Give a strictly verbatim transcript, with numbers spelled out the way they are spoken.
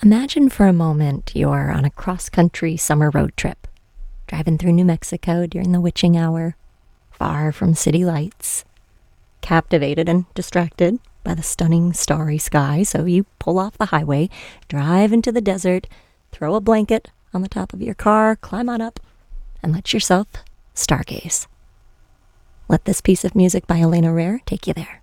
Imagine for a moment you're on a cross-country summer road trip, driving through New Mexico during the witching hour, far from city lights, captivated and distracted by the stunning starry sky, so you pull off the highway, drive into the desert, throw a blanket on the top of your car, climb on up, and let yourself stargaze. Let this piece of music by Elena Rare take you there.